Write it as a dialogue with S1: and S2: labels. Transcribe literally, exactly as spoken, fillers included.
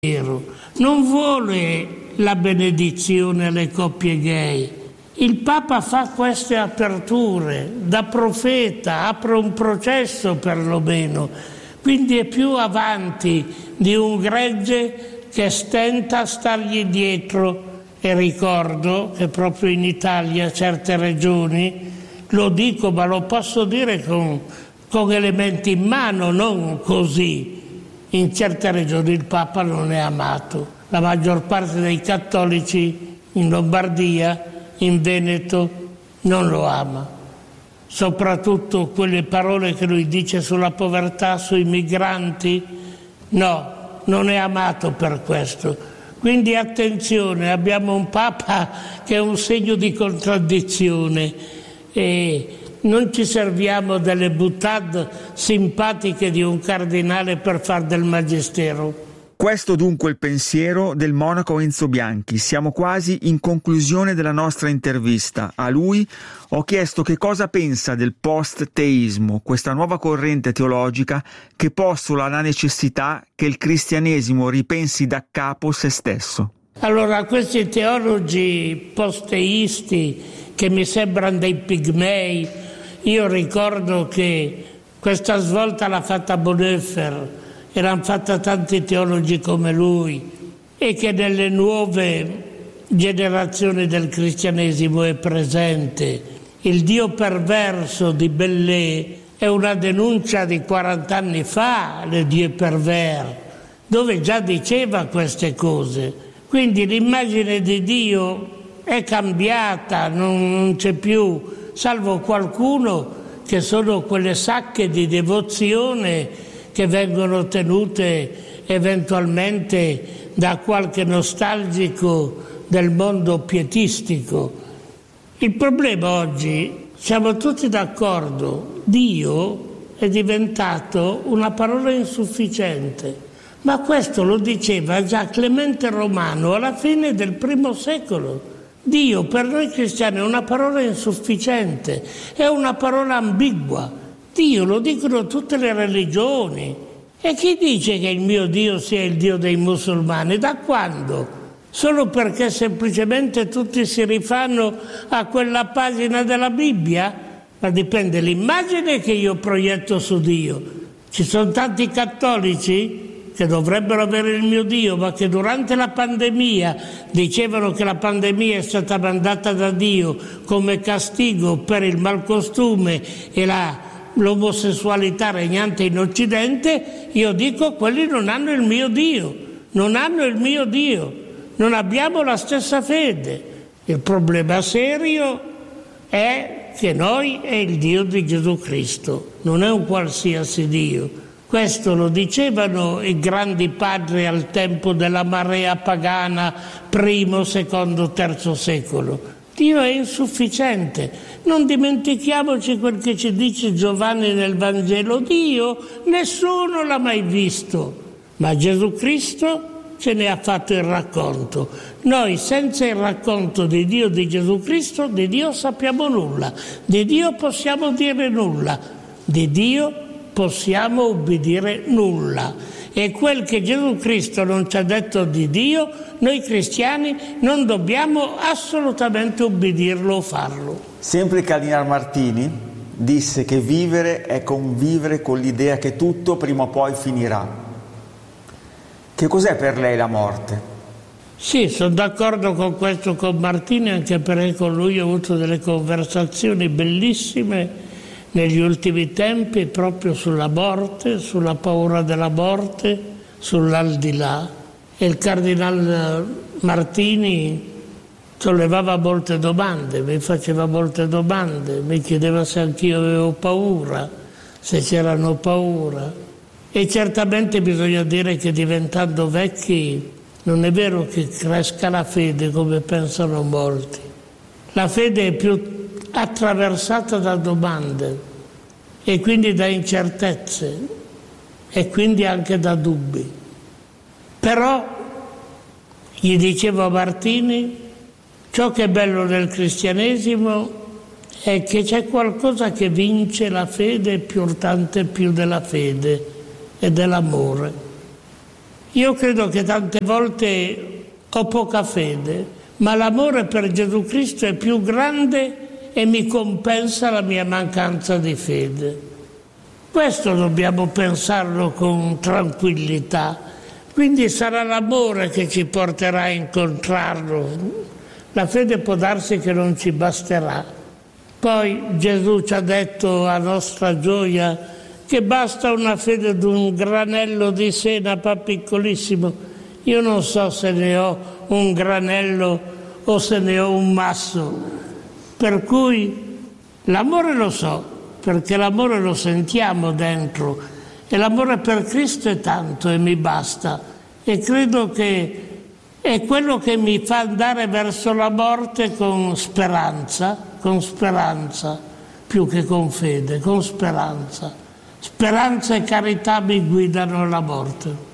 S1: non vuole la benedizione alle coppie gay. Il Papa fa queste aperture, da profeta, apre un processo perlomeno, quindi è più avanti di un gregge che stenta a stargli dietro. E ricordo che proprio in Italia certe regioni, lo dico ma lo posso dire con, con elementi in mano, non così, in certe regioni il Papa non è amato. La maggior parte dei cattolici in Lombardia, in Veneto, non lo ama. Soprattutto quelle parole che lui dice sulla povertà, sui migranti, no, non è amato per questo. Quindi attenzione, abbiamo un Papa che è un segno di contraddizione e non ci serviamo delle boutade simpatiche di un cardinale per far del magistero.
S2: Questo dunque il pensiero del monaco Enzo Bianchi. Siamo quasi in conclusione della nostra intervista. A lui ho chiesto che cosa pensa del post-teismo, questa nuova corrente teologica che postula la necessità che il cristianesimo ripensi da capo se stesso.
S1: Allora, questi teologi post-teisti che mi sembrano dei pigmei, io ricordo che questa svolta l'ha fatta Bonhoeffer, e l'hanno fatta tanti teologi come lui, e che nelle nuove generazioni del cristianesimo è presente. Il Dio perverso di Bellè è una denuncia di quaranta anni fa, le Dieu pervers, dove già diceva queste cose. Quindi l'immagine di Dio è cambiata, non, non c'è più, salvo qualcuno che sono quelle sacche di devozione che vengono tenute eventualmente da qualche nostalgico del mondo pietistico. Il problema oggi, siamo tutti d'accordo, Dio è diventato una parola insufficiente, ma questo lo diceva già Clemente Romano alla fine del primo secolo. Dio per noi cristiani è una parola insufficiente, è una parola ambigua. Dio lo dicono tutte le religioni. E chi dice che il mio Dio sia il Dio dei musulmani? Da quando? Solo perché semplicemente tutti si rifanno a quella pagina della Bibbia? Ma dipende l'immagine che io proietto su Dio. Ci sono tanti cattolici che dovrebbero avere il mio Dio, ma che durante la pandemia dicevano che la pandemia è stata mandata da Dio come castigo per il malcostume e la l'omosessualità regnante in Occidente. Io dico, quelli non hanno il mio Dio, non hanno il mio Dio, non abbiamo la stessa fede. Il problema serio è che noi è il Dio di Gesù Cristo, non è un qualsiasi Dio. Questo lo dicevano i grandi padri al tempo della marea pagana, primo, secondo, terzo secolo. Dio è insufficiente. Non dimentichiamoci quel che ci dice Giovanni nel Vangelo. Dio nessuno l'ha mai visto, ma Gesù Cristo ce ne ha fatto il racconto. Noi senza il racconto di Dio, di Gesù Cristo, di Dio sappiamo nulla, di Dio possiamo dire nulla, di Dio possiamo ubbidire nulla. E quel che Gesù Cristo non ci ha detto di Dio, noi cristiani non dobbiamo assolutamente ubbidirlo o farlo.
S2: Sempre il Cardinal Martini disse che vivere è convivere con l'idea che tutto prima o poi finirà. Che cos'è per lei la morte?
S1: Sì, sono d'accordo con questo con Martini, anche perché con lui ho avuto delle conversazioni bellissime negli ultimi tempi proprio sulla morte, sulla paura della morte, sull'aldilà. E il Cardinal Martini sollevava molte domande, mi faceva molte domande, mi chiedeva se anch'io avevo paura, se c'erano paura. E certamente bisogna dire che diventando vecchi non è vero che cresca la fede come pensano molti. La fede è più attraversata da domande e quindi da incertezze e quindi anche da dubbi. Però gli dicevo a Martini, ciò che è bello nel cristianesimo è che c'è qualcosa che vince la fede più tante più della fede, ed è l'amore. Io credo che tante volte ho poca fede, ma l'amore per Gesù Cristo è più grande e mi compensa la mia mancanza di fede. Questo dobbiamo pensarlo con tranquillità. Quindi sarà l'amore che ci porterà a incontrarlo. La fede può darsi che non ci basterà. Poi Gesù ci ha detto, a nostra gioia, che basta una fede di un granello di senape piccolissimo. Io non so se ne ho un granello o se ne ho un masso. Per cui l'amore lo so, perché l'amore lo sentiamo dentro, e l'amore per Cristo è tanto e mi basta, e credo che è quello che mi fa andare verso la morte con speranza, con speranza, più che con fede, con speranza. Speranza e carità mi guidano alla morte.